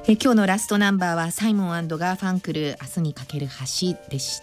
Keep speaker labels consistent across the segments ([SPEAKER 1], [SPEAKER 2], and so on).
[SPEAKER 1] 今日のラストナンバーはサイモン&ガーファンクル、明日にかける橋でした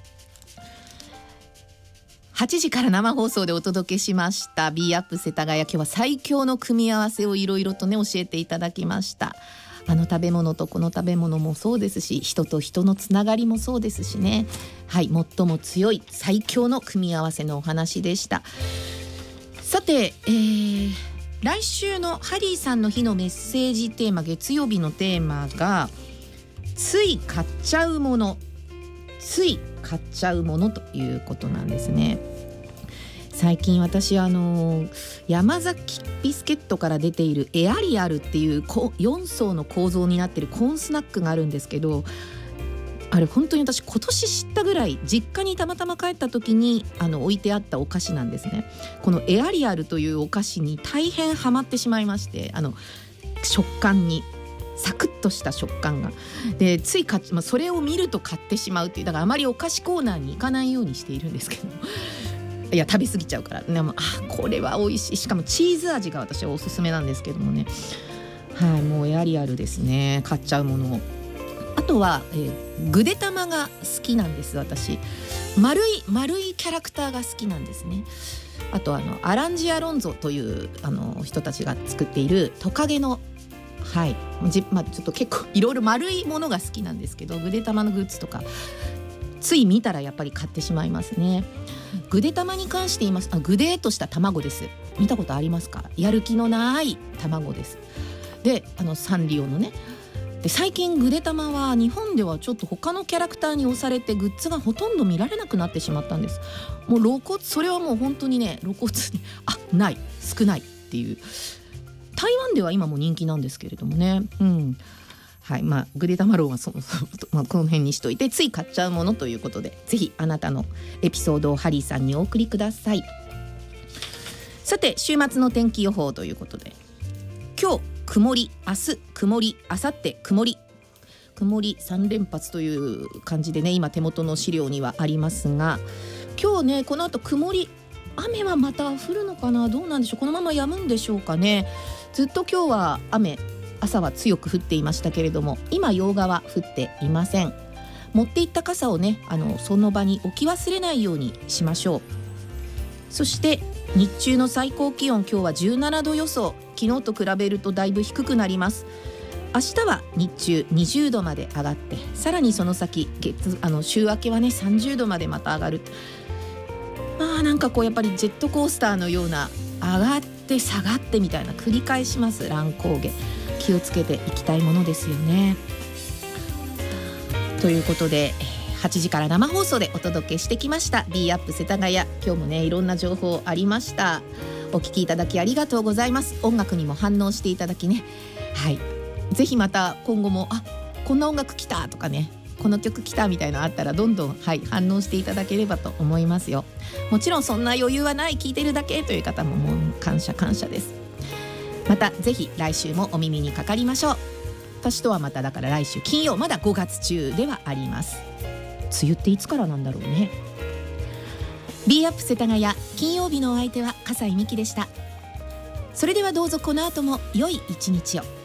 [SPEAKER 1] 。8時から生放送でお届けしました B アップ世田谷。今日は最強の組み合わせをいろいろとね教えていただきました。あの食べ物とこの食べ物もそうですし、人と人のつながりもそうですしね。はい、最も強い最強の組み合わせのお話でした。さて、来週のハリーさんの日のメッセージテーマ、月曜日のテーマがつい買っちゃうもの、つい買っちゃうものということなんですね。最近私山崎ビスケットから出ているエアリアルっていう4層の構造になっているコーンスナックがあるんですけど、あれ本当に私今年知ったぐらい、実家にたまたま帰った時に置いてあったお菓子なんですね。このエアリアルというお菓子に大変ハマってしまいまして、食感にサクッとした食感がで、ついそれを見ると買ってしまうっていう、だからあまりお菓子コーナーに行かないようにしているんですけどいや食べ過ぎちゃうから。でもこれは美味しい。しかもチーズ味が私はおすすめなんですけどもね。はい、もうエアリアルですね、買っちゃうもの。あとは、ぐでたまが好きなんです。私丸いキャラクターが好きなんですね。あとアランジアロンゾという人たちが作っているトカゲの、はい、ちょっと結構いろいろ丸いものが好きなんですけど、ぐでたまのグッズとかつい見たらやっぱり買ってしまいますね。ぐでたまに関して言います。ぐでーっとした卵です。見たことありますか？やる気のない卵です。でサンリオのね。で最近ぐでたまは日本ではちょっと他のキャラクターに押されてグッズがほとんど見られなくなってしまったんです。もう露骨、それはもう本当にね露骨にない、少ないっていう。台湾では今も人気なんですけれどもね。はい、ぐでたま論はそもそも、この辺にしといて、つい買っちゃうものということで、ぜひあなたのエピソードをハリーさんにお送りください。さて、週末の天気予報ということで、今日曇り、明日曇り、明後日曇り、曇り3連発という感じでね、今手元の資料にはありますが、今日ねこの後曇り、雨はまた降るのかな、どうなんでしょう。このまま止むんでしょうかね。ずっと今日は雨、朝は強く降っていましたけれども、今陽がは降っていません。持っていった傘をねその場に置き忘れないようにしましょう。そして日中の最高気温、今日は17度予想。昨日と比べるとだいぶ低くなります。明日は日中20度まで上がって、さらにその先週明けはね30度までまた上がる。なんかやっぱりジェットコースターのような上がって下がってみたいな繰り返します。乱高下、気をつけていきたいものですよね。ということで8時から生放送でお届けしてきました B アップ世田谷。今日もねいろんな情報ありました。お聞きいただきありがとうございます。音楽にも反応していただきね、はい、ぜひまた今後もこんな音楽来たとかね、この曲来たみたいなのあったらどんどん、反応していただければと思いますよ。もちろんそんな余裕はない、聞いてるだけという方ももう感謝です。またぜひ来週もお耳にかかりましょう。私とはまただから来週金曜、まだ5月中ではあります。梅雨っていつからなんだろうね。 B アップ世田谷、金曜日のお相手は笠井美希でした。それではどうぞこの後も良い一日を。